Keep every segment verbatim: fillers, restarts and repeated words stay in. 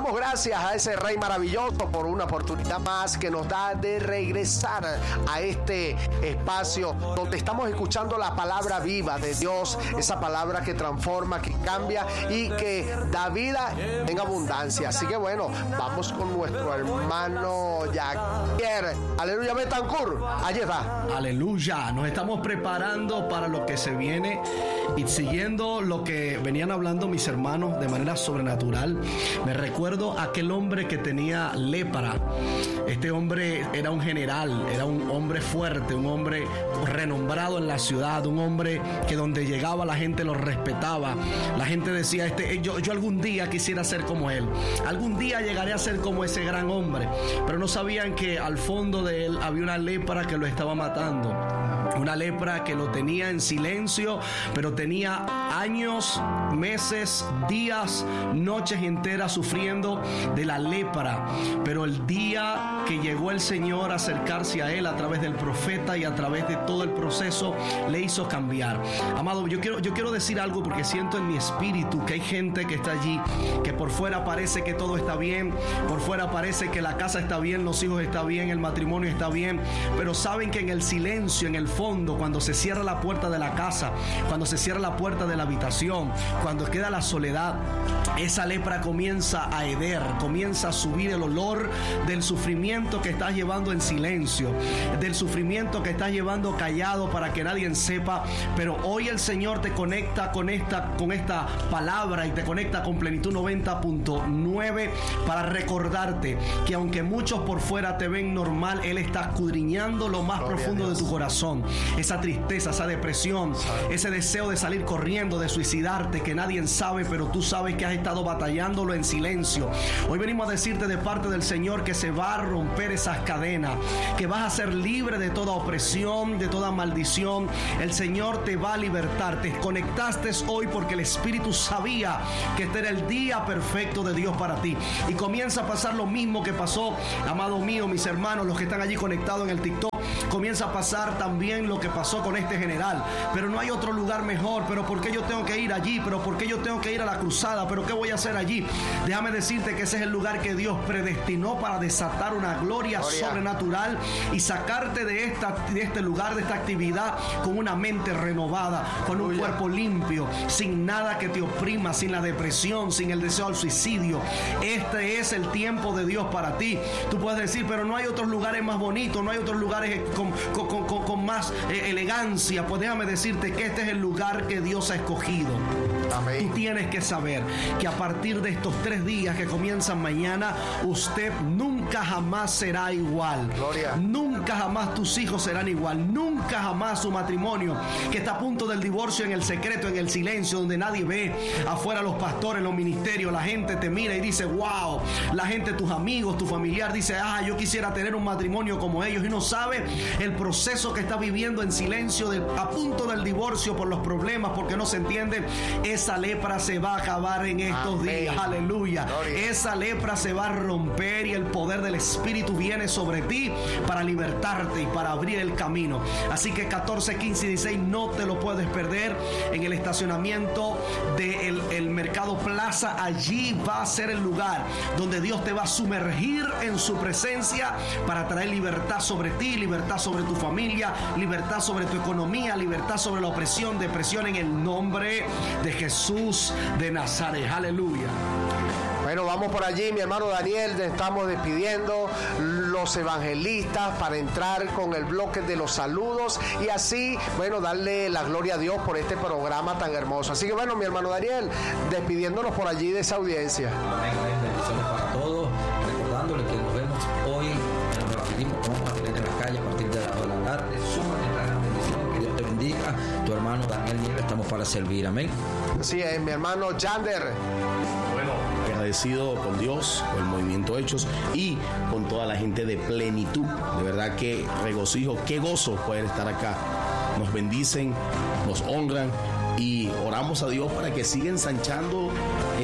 damos gracias a ese Rey maravilloso por una oportunidad más que nos da de regresar a este espacio donde estamos escuchando la palabra viva de Dios, esa palabra que transforma, que cambia y que da vida en abundancia. Así que bueno, vamos con nuestro hermano Jaquier. Aleluya, Betancourt. Allí está. Aleluya. Nos estamos preparando para lo que se viene y siguiendo lo que venían hablando mis hermanos de manera sobrenatural. Me recuerdo aquel hombre que tenía lepra. Este hombre era un general, era un hombre fuerte, un hombre renombrado en la ciudad, un hombre que donde llegaba la gente lo respetaba. La gente decía, este, yo, yo algún día quisiera ser como él, algún día llegaré a ser como ese gran hombre, pero no sabían que al fondo de él había una lepra que lo estaba matando. Una lepra que lo tenía en silencio, pero tenía años, meses, días, noches enteras sufriendo de la lepra. Pero el día que llegó el Señor a acercarse a él a través del profeta y a través de todo el proceso, le hizo cambiar. Amado, yo quiero, yo quiero decir algo porque siento en mi espíritu que hay gente que está allí, que por fuera parece que todo está bien, por fuera parece que la casa está bien, los hijos están bien, el matrimonio está bien, pero saben que en el silencio, en el fondo, cuando se cierra la puerta de la casa, cuando se cierra la puerta de la habitación, cuando queda la soledad, esa lepra comienza a heder, comienza a subir el olor del sufrimiento que estás llevando en silencio, del sufrimiento que estás llevando callado para que nadie sepa. Pero hoy el Señor te conecta con esta, con esta palabra y te conecta con Plenitud noventa punto nueve para recordarte que aunque muchos por fuera te ven normal, Él está escudriñando lo más Gloria profundo de tu corazón. Esa tristeza, esa depresión, ese deseo de salir corriendo, de suicidarte, que nadie sabe, pero tú sabes que has estado batallándolo en silencio. Hoy venimos a decirte de parte del Señor que se va a romper esas cadenas, que vas a ser libre de toda opresión, de toda maldición. El Señor te va a libertar. Te conectaste hoy porque el Espíritu sabía que este era el día perfecto de Dios para ti. Y comienza a pasar lo mismo que pasó, amado mío, mis hermanos, los que están allí conectados en el TikTok. Comienza a pasar también lo que pasó con este general. Pero no hay otro lugar mejor. Pero ¿por qué yo tengo que ir allí? Pero ¿por qué yo tengo que ir a la cruzada? ¿Pero qué voy a hacer allí? Déjame decirte que ese es el lugar que Dios predestinó para desatar una gloria, gloria. sobrenatural y sacarte de, esta, de este lugar, de esta actividad, con una mente renovada, con un Gloria. cuerpo limpio, sin nada que te oprima, sin la depresión, sin el deseo al suicidio. Este es el tiempo de Dios para ti. Tú puedes decir, pero no hay otros lugares más bonitos, no hay otros lugares con, con, con, con, con más eh, elegancia. Pues déjame decirte que este es el lugar que Dios ha escogido. Amén. Tú tienes que saber que a partir de estos tres días que comienzan mañana, usted nunca jamás será igual. Gloria. Nunca jamás tus hijos serán igual. Nunca jamás su matrimonio, que está a punto del divorcio, en el secreto, en el silencio, donde nadie ve. Afuera los pastores, los ministerios, la gente te mira y dice, wow. La gente, tus amigos, tu familiar dice, ah, yo quisiera tener un matrimonio como ellos. Y no sabe el proceso que está viviendo en silencio, de, a punto del divorcio por los problemas, porque no se entiende. Esa lepra se va a acabar en estos Amén. días. Aleluya. Gloria. Esa lepra se va a romper y el poder del Espíritu viene sobre ti para libertarte y para abrir el camino. Así que catorce, quince y dieciséis no te lo puedes perder en el estacionamiento del el Mercado Plaza. Allí va a ser el lugar donde Dios te va a sumergir en su presencia para traer libertad sobre ti, libertad sobre tu familia, libertad sobre tu economía, libertad sobre la opresión, depresión, en el nombre de Jesús de Nazaret. Aleluya. Bueno, vamos por allí, mi hermano Daniel, estamos despidiendo los evangelistas para entrar con el bloque de los saludos y así, bueno, darle la gloria a Dios por este programa tan hermoso. Así que bueno, mi hermano Daniel, despidiéndonos por allí de esa audiencia. Amén, amén, bendiciones para todos, recordándole que nos vemos hoy en el evangelismo, vamos a tener en la calle a partir de las dos de la tarde. Súmate esta gran bendición, que Dios te bendiga. Tu hermano Daniel Nieves, estamos para servir, amén. Así es, mi hermano Yander. Bueno, agradecido con Dios, con el movimiento Hechos y con toda la gente de Plenitud. De verdad que regocijo, qué gozo poder estar acá. Nos bendicen, nos honran y oramos a Dios para que siga ensanchando este ministerio.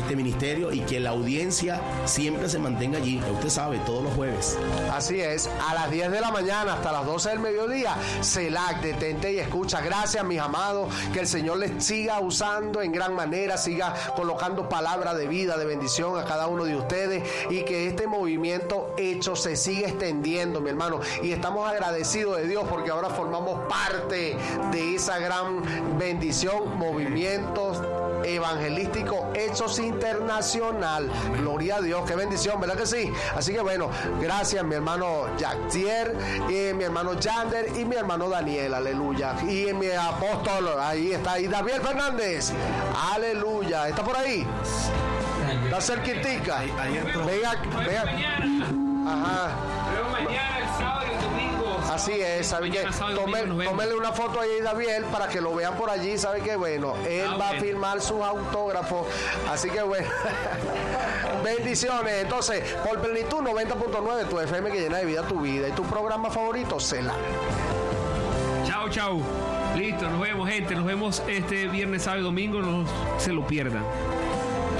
ministerio y que la audiencia siempre se mantenga allí. Usted sabe, todos los jueves. Así es, a las diez de la mañana hasta las doce del mediodía, CELAC, detente y escucha. Gracias, mis amados, que el Señor les siga usando en gran manera, siga colocando palabra de vida, de bendición a cada uno de ustedes y que este movimiento hecho se siga extendiendo, mi hermano. Y estamos agradecidos de Dios porque ahora formamos parte de esa gran bendición, movimientos evangelístico Hechos Internacional. Gloria a Dios, qué bendición, ¿verdad que sí? Así que bueno, gracias mi hermano Jactier, y mi hermano Yander y mi hermano Daniel, aleluya. Y mi apóstol, ahí está, y David Fernández, aleluya. ¿Está por ahí? Está cerquitica. Ahí, ahí entró. Venga, venga. Ajá. Luego mañana, el sábado y el domingo. Así es, ¿sabe qué? Tómele una foto ahí a David para que lo vean por allí, ¿sabe qué? Bueno, él ah, va okay. a firmar sus autógrafos, así que bueno, bendiciones. Entonces, por Plenitud noventa punto nueve, tu F M que llena de vida tu vida, y tu programa favorito, CELAC. Chao, chao. Listo, nos vemos, gente. Nos vemos este viernes, sábado y domingo. No se lo pierdan.